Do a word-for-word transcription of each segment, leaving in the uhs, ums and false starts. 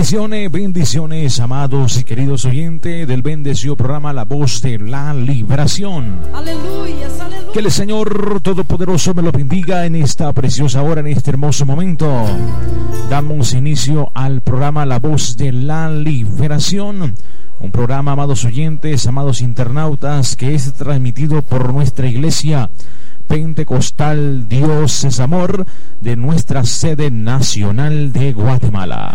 Bendiciones, bendiciones, amados y queridos oyentes del bendecido programa La Voz de la Liberación. Aleluya, aleluya. Que el Señor Todopoderoso me lo bendiga en esta preciosa hora, en este hermoso momento. Damos inicio al programa La Voz de la Liberación. Un programa, amados oyentes, amados internautas, que es transmitido por nuestra iglesia Pentecostal Dios es Amor de nuestra sede nacional de Guatemala.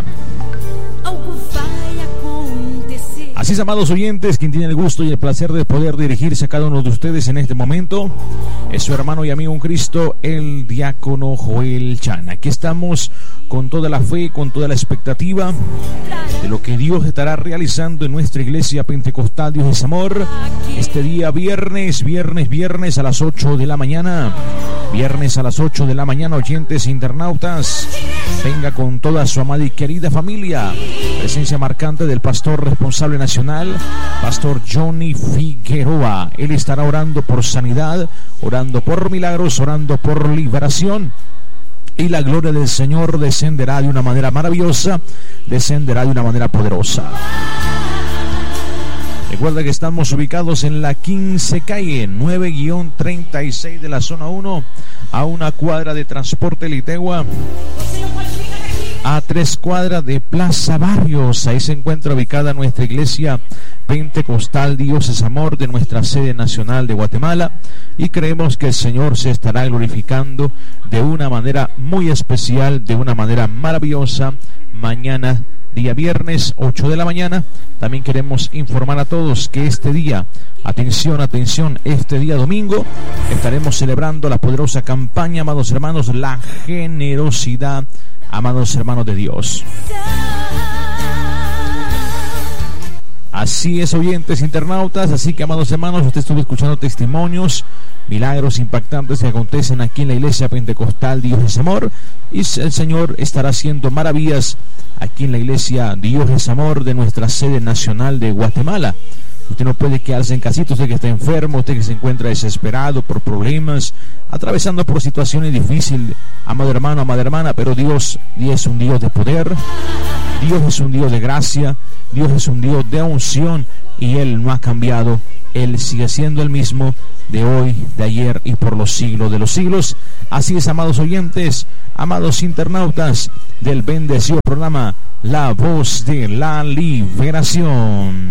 Así es, amados oyentes, quien tiene el gusto y el placer de poder dirigirse a cada uno de ustedes en este momento es su hermano y amigo en Cristo, el diácono Joel Chan. Aquí estamos con toda la fe, con toda la expectativa de lo que Dios estará realizando en nuestra iglesia Pentecostal Dios es Amor este día viernes, viernes, viernes a las ocho de la mañana. Viernes a las ocho de la mañana, oyentes e internautas. Venga con toda su amada y querida familia. Presencia marcante del pastor responsable nacional, Pastor Johnny Figueroa. Él estará orando por sanidad, orando por milagros, orando por liberación. Y la gloria del Señor descenderá de una manera maravillosa, descenderá de una manera poderosa. Recuerda que estamos ubicados en la quince calle nueve treinta y seis de la zona uno, a una cuadra de Transporte Litegua, a tres cuadras de Plaza Barrios. Ahí se encuentra ubicada nuestra iglesia Pentecostal Dios es Amor de nuestra sede nacional de Guatemala, y creemos que el Señor se estará glorificando de una manera muy especial, de una manera maravillosa mañana, día viernes, ocho de la mañana. También queremos informar a todos que este día, atención, atención, este día domingo estaremos celebrando la poderosa campaña, amados hermanos, la generosidad, amados hermanos de Dios. Así es, oyentes internautas, así que, amados hermanos, usted estuvo escuchando testimonios, milagros impactantes que acontecen aquí en la iglesia Pentecostal Dios es Amor, y el Señor estará haciendo maravillas aquí en la iglesia Dios es Amor de nuestra sede nacional de Guatemala. Usted no puede quedarse en casita, usted que está enfermo, usted que se encuentra desesperado por problemas, atravesando por situaciones difíciles, amado hermano, amada hermana, pero Dios, Dios es un Dios de poder, Dios es un Dios de gracia, Dios es un Dios de unción, y Él no ha cambiado. Él sigue siendo el mismo de hoy, de ayer y por los siglos de los siglos. Así es, amados oyentes, amados internautas del bendecido programa La Voz de la Liberación.